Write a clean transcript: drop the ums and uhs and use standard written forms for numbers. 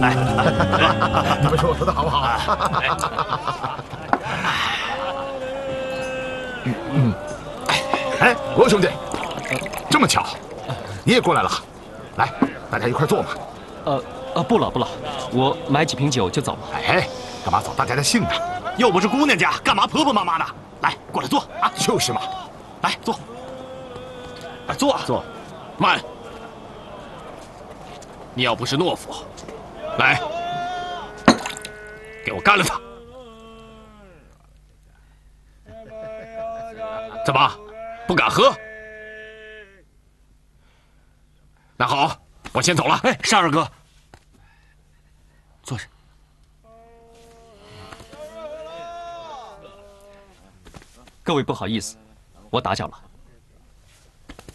来， 你们说的好不好？哎，罗兄弟，这么巧，你也过来了，来，大家一块坐嘛。 不了，我买几瓶酒就走了。 哎，干嘛扫大家的兴呢？ 又不是姑娘家，干嘛婆婆妈妈的？来，过来坐啊！ 就是嘛， 来坐，坐坐， 慢。你要不是懦夫，来，给我干了他！怎么，不敢喝？那好，我先走了。 哎，沙二哥，坐下。各位不好意思，我打搅了。